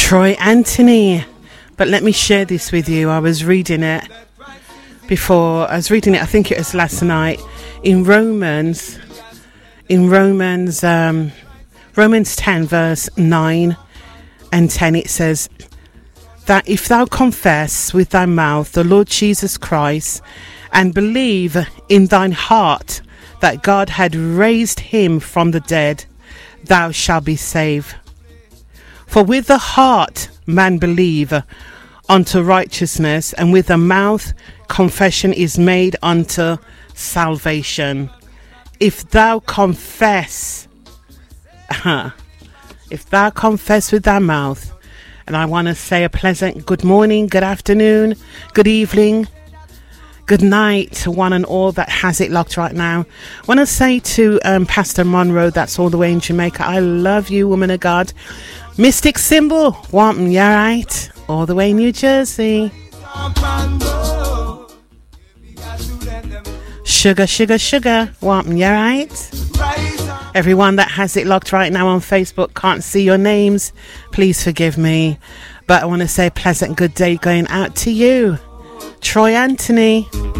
Troy Anthony. But let me share this with you. I was reading it before. I was reading it, I think it was last night, in Romans 10 verse 9 and 10. It says that if thou confess with thy mouth the Lord Jesus Christ and believe in thine heart that God had raised him from the dead, thou shalt be saved. For with the heart man believe unto righteousness, and with the mouth confession is made unto salvation. If thou confess, with thy mouth, and I want to say a pleasant good morning, good afternoon, good evening, good night to one and all that has it locked right now. I want to say to Pastor Monroe, that's all the way in Jamaica, I love you, woman of God. Mystic Symbol, want me, yeah, right? All the way in New Jersey. Sugar, sugar, sugar, want me, yeah, right? Everyone that has it locked right now on Facebook, can't see your names, please forgive me. But I want to say a pleasant good day going out to you, Troy Anthony.